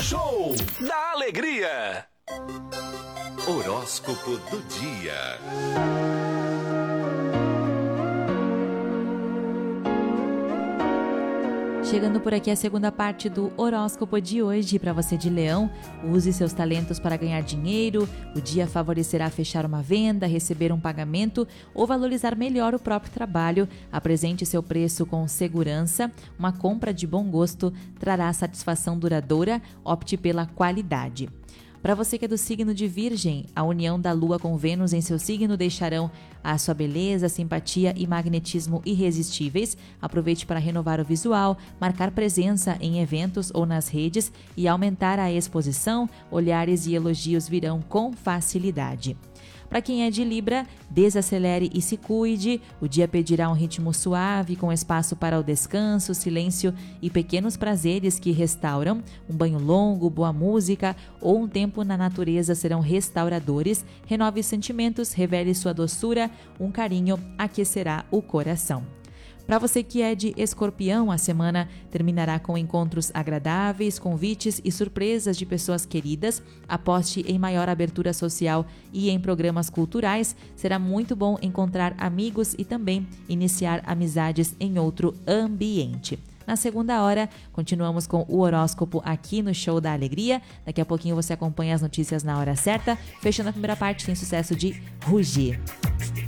Show da Alegria. Horóscopo do dia. Chegando por aqui a segunda parte do horóscopo de hoje. Para você de Leão, use seus talentos para ganhar dinheiro. O dia favorecerá fechar uma venda, receber um pagamento ou valorizar melhor o próprio trabalho. Apresente seu preço com segurança. Uma compra de bom gosto trará satisfação duradoura. Opte pela qualidade. Para você que é do signo de Virgem, a união da Lua com Vênus em seu signo deixarão a sua beleza, simpatia e magnetismo irresistíveis. Aproveite para renovar o visual, marcar presença em eventos ou nas redes e aumentar a exposição. Olhares e elogios virão com facilidade. Para quem é de Libra, desacelere e se cuide. O dia pedirá um ritmo suave, com espaço para o descanso, silêncio e pequenos prazeres que restauram. Um banho longo, boa música ou um tempo na natureza serão restauradores. Renove sentimentos, revele sua doçura. Um carinho aquecerá o coração. Para você que é de Escorpião, a semana terminará com encontros agradáveis, convites e surpresas de pessoas queridas. Aposte em maior abertura social e em programas culturais. Será muito bom encontrar amigos e também iniciar amizades em outro ambiente. Na segunda hora, continuamos com o horóscopo aqui no Show da Alegria. Daqui a pouquinho você acompanha as notícias na hora certa. Fechando a primeira parte, tem sucesso de Rugir.